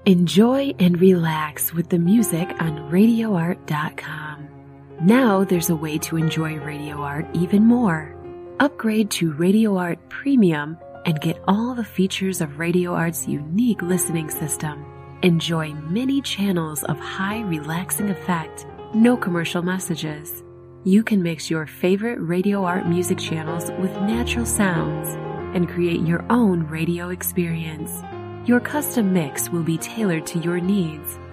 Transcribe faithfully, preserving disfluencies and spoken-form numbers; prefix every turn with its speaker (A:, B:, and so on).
A: Enjoy and relax with the music on radio art dot com. Now there's a way to enjoy Radio Art even more. Upgrade to Radio Art Premium and get all the features of Radio Art's unique listening system. Enjoy many channels of high relaxing effect, no commercial messages. You can mix your favorite Radio Art music channels with natural sounds and create your own radio experience. Your custom mix will be tailored to your needs